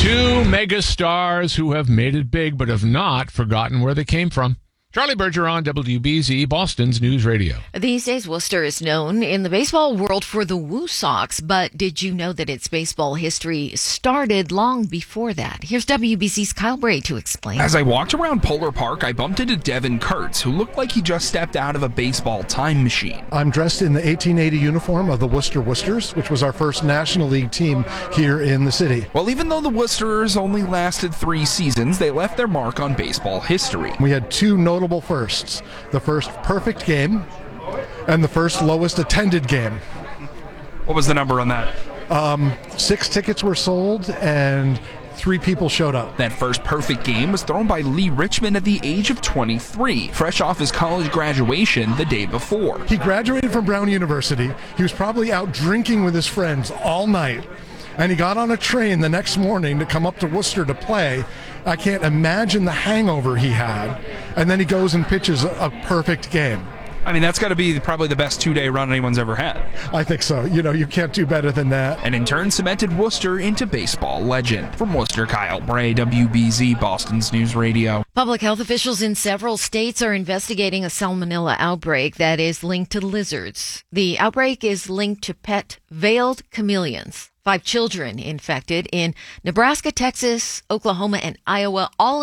Two megastars who have made it big but have not forgotten where they came from. Charlie Bergeron, WBZ, Boston's News Radio. These days, Worcester is known in the baseball world for the Woo Sox, but did you know that its baseball history started long before that? Here's WBZ's Kyle Bray to explain. As I walked around Polar Park, I bumped into Devin Kurtz, who looked like he just stepped out of a baseball time machine. I'm dressed in the 1880 uniform of the Worcester Worsters, which was our first National League team here in the city. Well, even though the Worsters only lasted 3 seasons, they left their mark on baseball history. We had two notable firsts. The first perfect game and the first lowest attended game. What was the number on that? 6 tickets were sold and 3 people showed up. That first perfect game was thrown by Lee Richmond at the age of 23, fresh off his college graduation the day before. He graduated from Brown University. He was probably out drinking with his friends all night. And he got on a train the next morning to come up to Worcester to play. I can't imagine the hangover he had. And then he goes and pitches a perfect game. I mean, that's got to be probably the best 2-day run anyone's ever had. I think so. You can't do better than that. And in turn cemented Worcester into baseball legend. From Worcester, Kyle Bray, WBZ, Boston's News Radio. Public health officials in several states are investigating a salmonella outbreak that is linked to lizards. The outbreak is linked to pet veiled chameleons. 5 children infected in Nebraska, Texas, Oklahoma, and Iowa, all